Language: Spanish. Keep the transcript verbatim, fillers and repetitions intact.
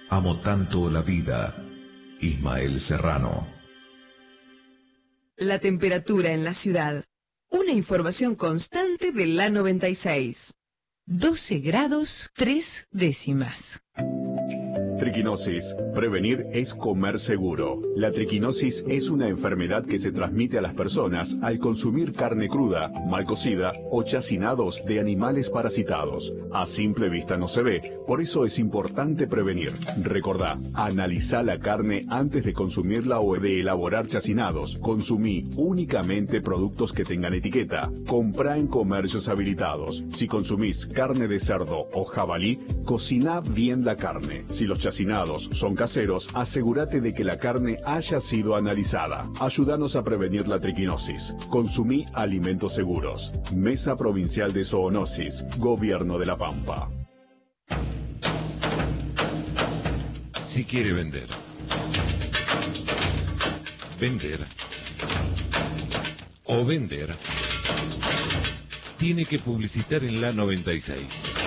Amo tanto la vida. Ismael Serrano. La temperatura en la ciudad. Una información constante de la noventa y seis. doce grados, tres décimas. Triquinosis. Prevenir es comer seguro. La triquinosis es una enfermedad que se transmite a las personas al consumir carne cruda, mal cocida o chacinados de animales parasitados. A simple vista no se ve, por eso es importante prevenir. Recordá, analizá la carne antes de consumirla o de elaborar chacinados. Consumí únicamente productos que tengan etiqueta. Comprá en comercios habilitados. Si consumís carne de cerdo o jabalí, cociná bien la carne. Si los chacinados son caseros, asegúrate de que la carne haya sido analizada. Ayúdanos a prevenir la triquinosis. Consumí alimentos seguros. Mesa Provincial de Zoonosis, Gobierno de La Pampa. Si quiere vender, vender o vender, tiene que publicitar en la noventa y seis.